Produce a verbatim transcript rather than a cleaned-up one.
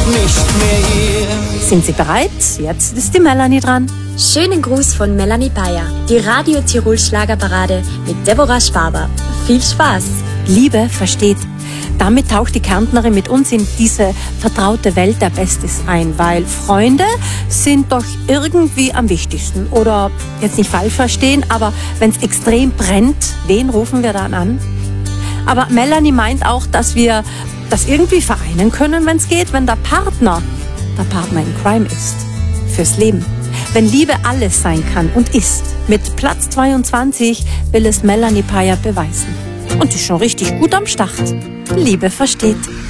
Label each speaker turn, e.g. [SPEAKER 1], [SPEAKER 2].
[SPEAKER 1] nicht mehr hier.
[SPEAKER 2] Sind Sie bereit? Jetzt ist die Melanie dran.
[SPEAKER 3] Schönen Gruß von Melanie Bayer, die Radio Tirol Schlagerparade mit Deborah Schwaber. Viel Spaß!
[SPEAKER 2] Liebe versteht. Damit taucht die Kärntnerin mit uns in diese vertraute Welt der Besties ein, weil Freunde sind doch irgendwie am wichtigsten. Oder jetzt nicht falsch verstehen, aber wenn es extrem brennt, wen rufen wir dann an? Aber Melanie meint auch, dass wir das irgendwie vereinen können, wenn es geht, wenn der Partner der Partner in Crime ist. Fürs Leben. Wenn Liebe alles sein kann und ist. Mit Platz zweiundzwanzig will es Melanie Bayer beweisen. Und ist schon richtig gut am Start. Liebe versteht.